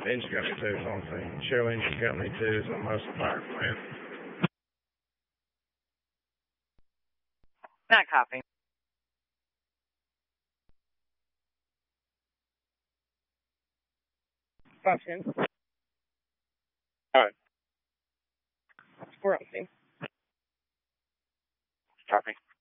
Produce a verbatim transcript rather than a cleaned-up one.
Engine company two is on thing. Shell Engine Company two is on most of the power plant. Not copying. Function. Alright. We're on scene. Copy.